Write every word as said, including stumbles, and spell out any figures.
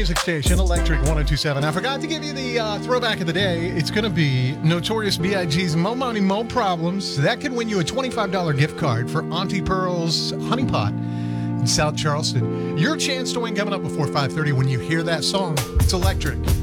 Music station, Electric one oh two seven. I forgot to give you the uh, throwback of the day. It's going to be Notorious B I G's Mo Money, Mo Problems. That can win you a twenty-five dollars gift card for Auntie Pearl's Honey Pot in South Charleston. Your chance to win coming up before five thirty when you hear that song. It's Electric.